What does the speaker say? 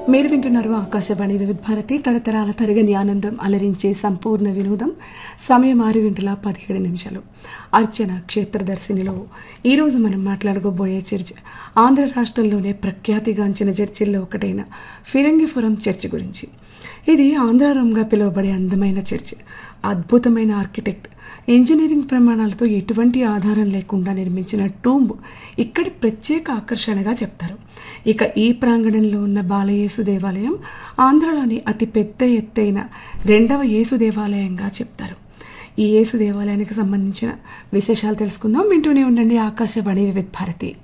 మీరు వింటున్నారు ఆకాశవాణి వివిధ భారతి తరతరాల తరగని ఆనందం అలరించే సంపూర్ణ వినోదం. సమయం 6:17 అర్చన క్షేత్రదర్శినిలో ఈరోజు మనం మాట్లాడుకోబోయే చర్చ్ ఆంధ్ర రాష్ట్రంలోనే ప్రఖ్యాతిగాంచిన చర్చిల్లో ఒకటైన ఫిరంగిపురం చర్చ్ గురించి. ఇది ఆంధ్రారంగా పిలువబడే అందమైన చర్చ్. అద్భుతమైన ఆర్కిటెక్ట్, ఇంజనీరింగ్ ప్రమాణాలతో ఎటువంటి ఆధారం లేకుండా నిర్మించిన టూంబ్ ఇక్కడి ప్రత్యేక ఆకర్షణగా చెప్తారు. ఇక ఈ ప్రాంగణంలో ఉన్న బాలయేసు దేవాలయం ఆంధ్రలోని అతి పెద్ద ఎత్తైన 2వ యేసు దేవాలయంగా చెప్తారు. ఈ యేసు దేవాలయానికి సంబంధించిన విశేషాలు తెలుసుకుందాం. వింటూనే ఉండండి ఆకాశవాణి వివిధ భారతి.